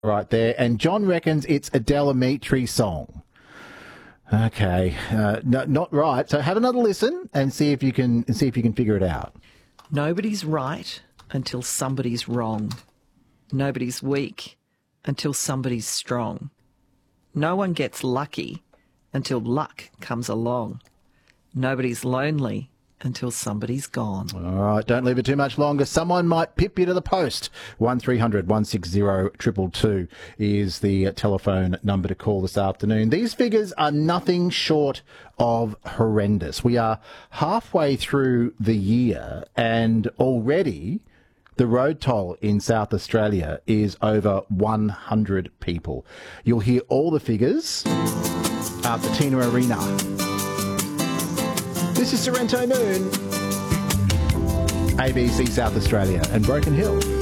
right there. And John reckons it's a Delamitri song. Okay, no, not right. So have another listen and see if you can figure it out. Nobody's right until somebody's wrong. Nobody's weak until somebody's strong. No one gets lucky until luck comes along. Nobody's lonely until somebody's gone. All right, don't leave it too much longer. Someone might pip you to the post. 1300 160 222 is the telephone number to call this afternoon. These figures are nothing short of horrendous. We are halfway through the year and already the road toll in South Australia is over 100 people. You'll hear all the figures at the Tina Arena. This is Sorrento Moon, ABC South Australia and Broken Hill.